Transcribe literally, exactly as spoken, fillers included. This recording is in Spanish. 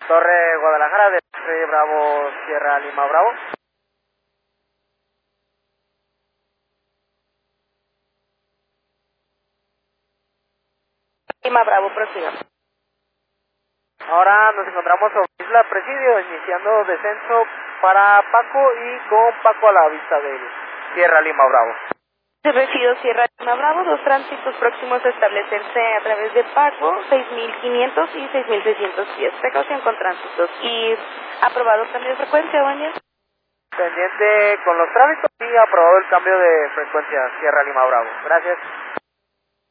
Torre Guadalajara, de Bravo, Sierra Lima Bravo. Lima Bravo, prosiga. Ahora nos encontramos sobre Isla Presidio, iniciando descenso para Paco y con Paco a la vista de Sierra Lima Bravo. Recido Sierra Lima Bravo, dos tránsitos próximos a establecerse a través de Paco, seis mil quinientos y seis mil seiscientos pies. Precaución con tránsitos. Y aprobado el cambio de frecuencia, buen día. Pendiente con los trámites y aprobado el cambio de frecuencia Sierra Lima Bravo. Gracias.